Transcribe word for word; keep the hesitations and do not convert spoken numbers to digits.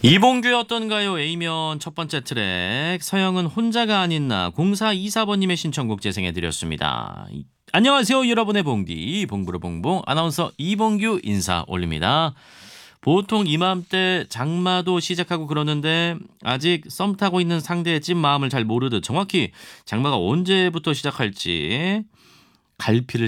이봉규의 어떤가요? A면 첫 번째 트랙 서영은 혼자가 아닌 나 공사이사번님의 신청곡 재생해드렸습니다. 이- 안녕하세요 여러분의 봉디 봉부르 봉봉 아나운서 이봉규 인사 올립니다. 보통 이맘때 장마도 시작하고 그러는데 아직 썸 타고 있는 상대의 찐 마음을 잘 모르듯 정확히 장마가 언제부터 시작할지 갈피를